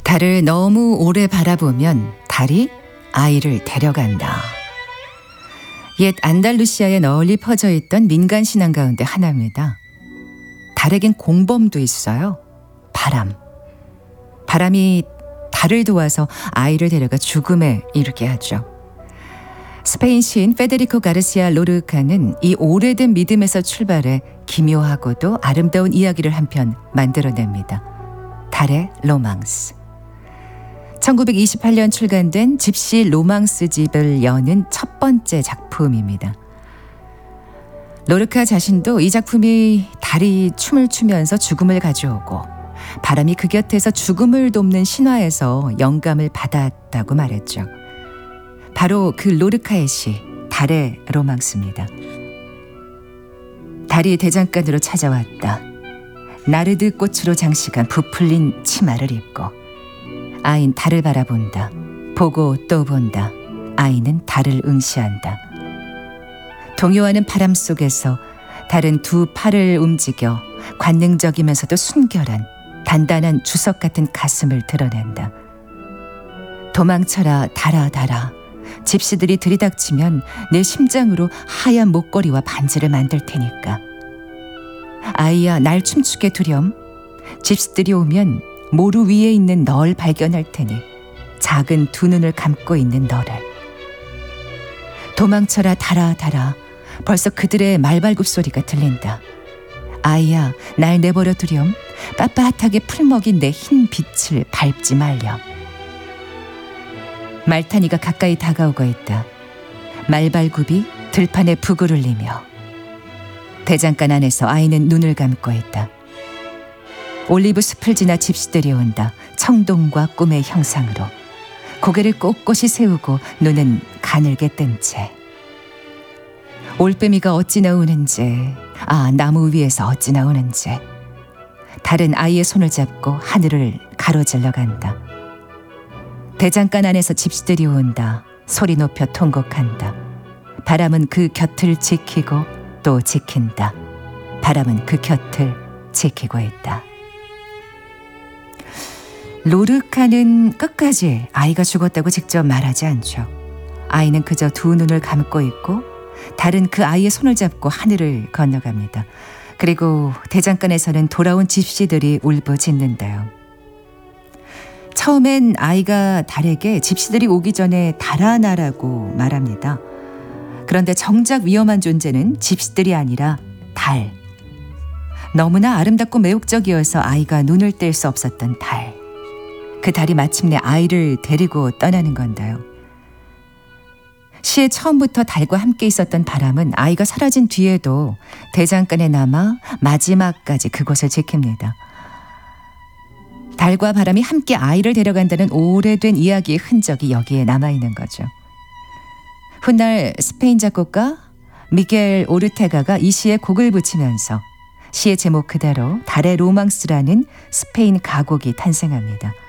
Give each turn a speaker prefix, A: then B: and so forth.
A: 달을 너무 오래 바라보면 달이 아이를 데려간다. 옛 안달루시아에 널리 퍼져 있던 민간 신앙 가운데 하나입니다. 달에겐 공범도 있어요. 바람. 바람이 달을 도와서 아이를 데려가 죽음에 이르게 하죠. 스페인 시인 페데리코 가르시아 로르카는 이 오래된 믿음에서 출발해 기묘하고도 아름다운 이야기를 한 편 만들어냅니다. 달의 로망스. 1928년 출간된 집시 로망스집을 여는 첫 번째 작품입니다. 로르카 자신도 이 작품이 달이 춤을 추면서 죽음을 가져오고 바람이 그 곁에서 죽음을 돕는 신화에서 영감을 받았다고 말했죠. 바로 그 로르카의 시 달의 로망스입니다. 달이 대장간으로 찾아왔다. 나르드 꽃으로 장식한 부풀린 치마를 입고 아이는 달을 바라본다. 보고 또 본다. 아이는 달을 응시한다. 동요하는 바람 속에서 달은 두 팔을 움직여 관능적이면서도 순결한 단단한 주석 같은 가슴을 드러낸다. 도망쳐라 달아 달아. 집시들이 들이닥치면 내 심장으로 하얀 목걸이와 반지를 만들 테니까. 아이야 날 춤추게 두렴. 집시들이 오면 모루 위에 있는 널 발견할 테니 작은 두 눈을 감고 있는 너를. 도망쳐라 달아 달아. 벌써 그들의 말발굽 소리가 들린다. 아이야 날 내버려 두렴. 빳빳하게 풀먹인 내 흰 빛을 밟지 말렴. 말타니가 가까이 다가오고 있다. 말발굽이 들판에 북을 울리며 대장간 안에서 아이는 눈을 감고 있다. 올리브 숲을 지나 집시들이 온다. 청동과 꿈의 형상으로 고개를 꼿꼿이 세우고 눈은 가늘게 뜬 채. 올빼미가 어찌나 우는지, 나무 위에서 어찌나 우는지. 달은 아이의 손을 잡고 하늘을 가로질러 간다. 대장간 안에서 집시들이 온다. 소리 높여 통곡한다. 바람은 그 곁을 지키고 또 지킨다. 바람은 그 곁을 지키고 있다. 로르카는 끝까지 아이가 죽었다고 직접 말하지 않죠. 아이는 그저 두 눈을 감고 있고 달은 그 아이의 손을 잡고 하늘을 건너갑니다. 그리고 대장간에서는 돌아온 집시들이 울부짖는데요. 처음엔 아이가 달에게 집시들이 오기 전에 달아나라고 말합니다. 그런데 정작 위험한 존재는 집시들이 아니라 달. 너무나 아름답고 매혹적이어서 아이가 눈을 뗄 수 없었던 달. 그 달이 마침내 아이를 데리고 떠나는 건데요. 시의 처음부터 달과 함께 있었던 바람은 아이가 사라진 뒤에도 대장간에 남아 마지막까지 그곳을 지킵니다. 달과 바람이 함께 아이를 데려간다는 오래된 이야기의 흔적이 여기에 남아있는 거죠. 훗날 스페인 작곡가 미겔 오르테가가 이 시에 곡을 붙이면서 시의 제목 그대로 달의 로망스라는 스페인 가곡이 탄생합니다.